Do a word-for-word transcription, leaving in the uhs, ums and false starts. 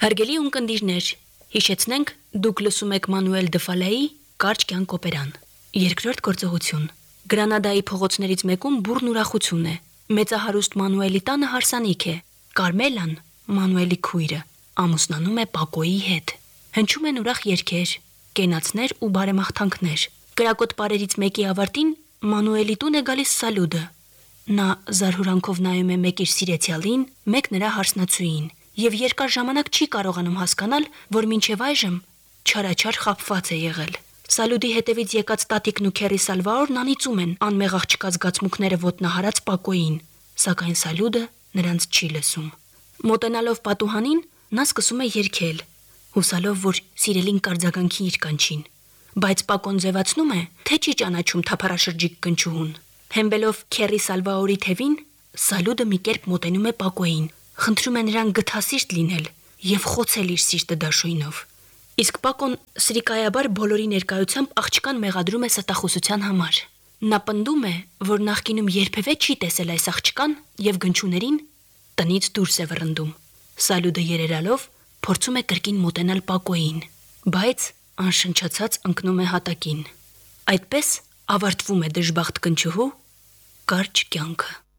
Հարգելի ունկնդիրներ, հիշեցնենք, դուք լսում եք Մանուել Դեֆալեի «Կարճ կյանք օպերան»։ Երկրորդ գործողություն։ Գրանադայի փողոցներից մեկում բուռն ուրախություն է։ Մեծահարուստ Մանուելի տանը հարսանիք է։ Կարմելան, Մանուելի քույրը, ամուսնանում է Պակոյի հետ։ Հնչում են ուրախ երգեր, կենացներ ու բարեմաղթանքներ։ Կրակոտ պարերից մեկի ավարտին Մանուելի տուն է գալիս Սալուդը։ Նա զարհուրանքով նայում է մեկ իր սիրեցյալին, մեկ նրա հարսնացուին, եւ երկար ժամանակ չի կարողանում հասկանալ, որ մինչև այժմ չարաչար խաբված է եղել։ Սալուդի հետևից եկած տատիկն ու քերի Սալվաորն անիծում են անմեղ աղջկա զգացմունքները ոտնահարած Պակոյին, սակայն Սալուդը նրանց չի լսում։ Մոտենալով պատուհանին, նա սկսում է երգել, հուսալով, որ սիրելին կարձագանքի իր կանչին, բայց Պակոն ձևացնում է, թե չի ճանաչում թափառաշրջիկ կնչուհուն։ Հենվելով քերի Սալվաորի թևին, Սալուդը մի կերպ մոտենում է Պակոյին, խնդրում է նրան գթասիրտ լինել եւ խոցել իր սիրտը դաշույնով։ Իսկ Պակոն սրիկայաբար բոլորի ներկայությամբ աղջկան մեղադրում է ստախոսության համար։ Նա պնդում է, որ նախկինում երբևէ չի տեսել այս աղջկան եւ գնչուներին տնից դուրս է վռնդում։ Սալուդը երերալով փորձում է կրկին մոտենալ Պակոյին, բայց անշնչացած ընկնում է հատակին։ Այդպես ավարտվում է դժբախտ կնչուհու կարճ կյանքը։